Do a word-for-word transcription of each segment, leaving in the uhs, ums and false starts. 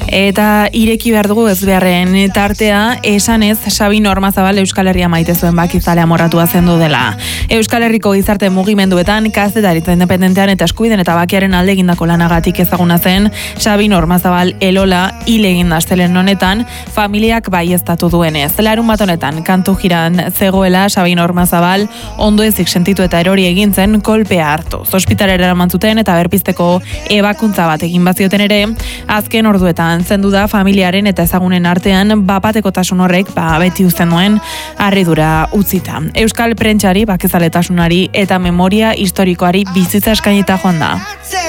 Eta ireki behar dugu ez beharren tartea, esanez Sabino Ormazabal Euskal Herria maite zuen bakizale amorratua zendu dela. Euskal Herriko gizarte mugimenduetan, kazetaritza independentean eta eskubiden eta bakiaren alde egindako lanagatik ezaguna zen, Sabino Ormazabal Elola hil egin da astelehen honetan, familiak baieztatu duenez. Larun bat honetan, kantu jiran zegoela Sabino Ormazabal ondo ezik sentitu eta erori egin zen kolpea hartu. Ospitalera eraman zuten eta berpizteko ebakuntza bat egin bazioten ere, azken orduetan zendu da familiaren eta ezagunen artean bapatekotasun horrek ba, beti uzten duen harridura utzita. Euskal prentsari, bakezaletasunari eta memoria historikoari bizitza eskainita joan da.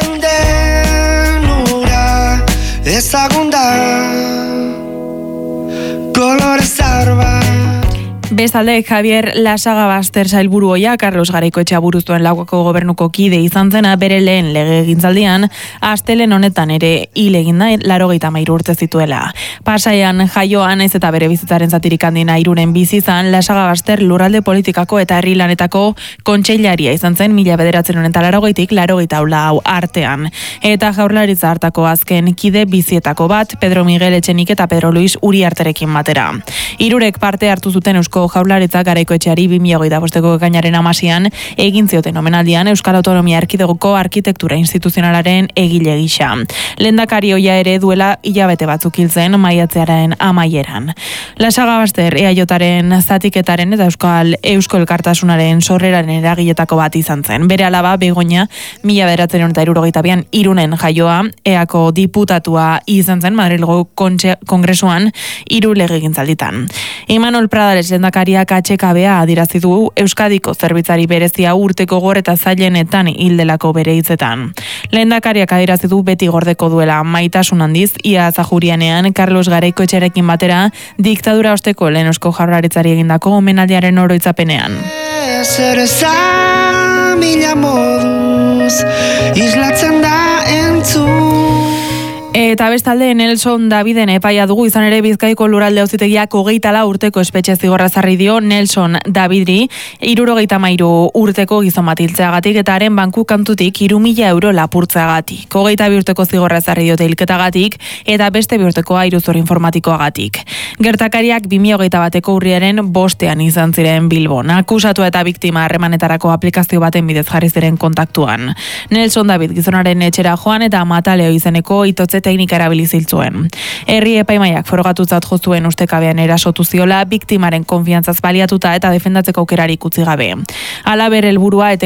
Ezagunda kolore zarba. Bestalde, Javier Lasagabaster sailburu ohia Carlos Garaikoetxea buruzuen Lauko gobernuko kide izan zena bere lehen legegintzaldian astelen honetan ere hil egin da laurogeita hamairu urte zituela. Pasaian jaioa naiz eta bere bizitzaren zatirik handina Irunen bizi izan, Lasagabaster lurralde politikako eta herri lanetako kontseilaria izan zen mila bederatziehun eta laurogeitik laurogeita lau artean. Eta Jaurlaritza hartako azken kide bizietako bat Pedro Miguel Etxenik eta Pedro Luis Uriarterekin batera. Hirurek parte hartu zuten Eusko Jaurlaritza Garaikoetxeari bi mila hogeita bosteko ekainaren hamaseian egin zioten omenaldian Euskal Autonomia Erkidegoko arkitektura instituzionalaren egile gisa. Lehendakari ohia ere duela hilabete batzuk hil zen maiatzearen amaieran. Lasagabaster E A Jaren zatiketaren eta Euskal Eusko Elkartasunaren sorreraren eragiletako bat izan zen. Bere alaba Begoña mila bederatziehun eta hirurogeita bian Irunen jaioa, eako diputatua izan zen Madrilgo Kongresuan hiru legegintzalditan. Imanol Pradales lehendakariak atxekabea adirazi du Euskadiko zerbitzari berezia urteko gor eta zailenetan hildelako bere hitzetan. Lehendakariak adirazi du beti gordeko duela maitasun handiz, ia zajurianean Carlos Garaikoetxearekin batera diktadura osteko lehen Eusko Jaurlaritzari egindako omenaldiaren oroitzapenean. Zer esan mila moduz islatzen da entzun. Eta bestalde Nelson Daviden epaia dugu, izan ere Bizkaiko lurralde auzitegiak hogeita lau urteko espetxe zigorra ezarri dio Nelson Davidri, hirurogeita hamairu urteko gizon bat hiltzeagatik eta haren banku kantutik hiru mila euro lapurtzeagatik. Hogeita bi urteko zigorra ezarri diote hilketagatik eta beste bi urteko iruzur informatikoagatik. Gertakariak bi mila hogeita bateko urriaren bostean izan ziren Bilbon. Akusatua eta biktima harremanetarako aplikazio baten bidez jarri ziren kontaktuan. Nelson David gizonaren etxera joan eta Mataleo izeneko itotze teknika erabili ziltzuen. Herri epaimaiak forogatutzat jo zuen ustekabean erasotu ziola biktimaren konfiantzaz baliatuta eta defendatzeko aukerarik utzi gabe. Halaber helburua